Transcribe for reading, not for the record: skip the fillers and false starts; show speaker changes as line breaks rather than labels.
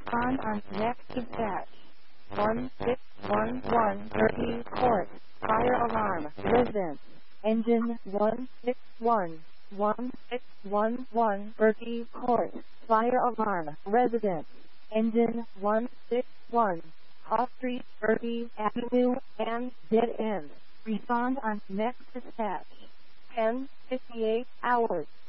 Respond on next dispatch. 1611 Bertie Court. Fire alarm. Residence. Engine 161. 1611 Bertie Court. Fire alarm. Residence. Engine 161. Off Street, Bertie Avenue, and dead end. Respond on next dispatch. 10:58 hours.